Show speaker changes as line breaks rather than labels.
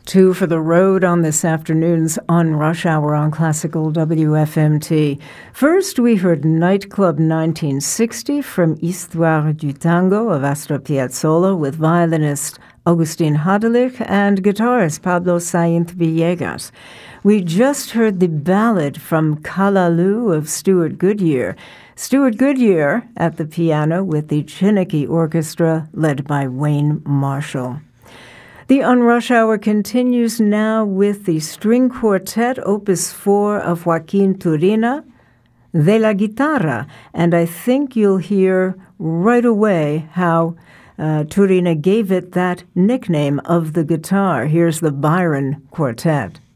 Two for the road on this afternoon's On Rush Hour on Classical WFMT. First, we heard Nightclub 1960 from Histoire du Tango of Astor Piazzolla with violinist Agustin Hadelich and guitarist Pablo Sainz Villegas. We just heard the ballad from Callaloo of Stuart Goodyear. Stuart Goodyear at the piano with the Chiniki Orchestra led by Wayne Marshall. The On Rush Hour continues now with the string quartet, Opus 4 of Joaquin Turina, De la Guitarra. And I think you'll hear right away how Turina gave it that nickname of the guitar. Here's the Byron Quartet.